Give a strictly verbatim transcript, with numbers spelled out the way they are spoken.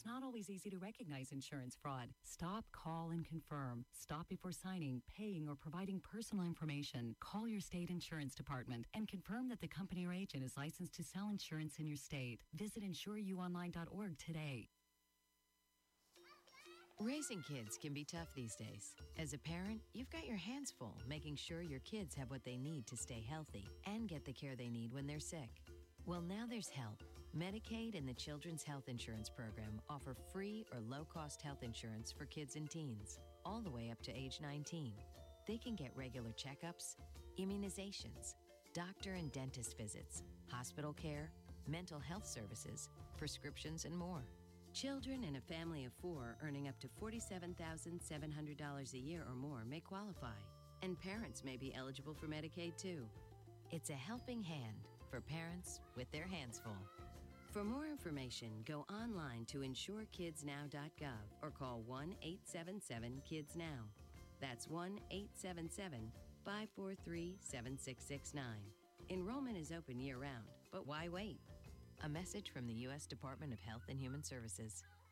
it's not always easy to recognize insurance fraud. Stop, call, and confirm. Stop before signing, paying, or providing personal information. Call your state insurance department and confirm that the company or agent is licensed to sell insurance in your state. Visit insure you online dot org today. Raising kids can be tough these days. As a parent, you've got your hands full making sure your kids have what they need to stay healthy and get the care they need when they're sick. Well, now there's help. Medicaid and the Children's Health Insurance Program offer free or low-cost health insurance for kids and teens, all the way up to age nineteen. They can get regular checkups, immunizations, doctor and dentist visits, hospital care, mental health services, prescriptions, and more. Children in a family of four earning up to forty-seven thousand seven hundred dollars a year or more may qualify, and parents may be eligible for Medicaid too. It's a helping hand for parents with their hands full. For more information, go online to insure kids now dot gov or call one eight seven seven kids now. That's one eight seven seven five four three seven six six nine. Enrollment is open year-round, but why wait? A message from the U S Department of Health and Human Services.